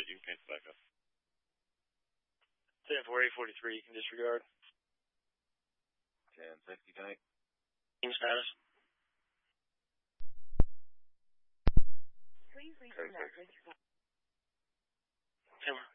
good. You can cancel back up. 10-4-8-43, you can disregard. 10-60, connect. Team status. Please leave a message. 10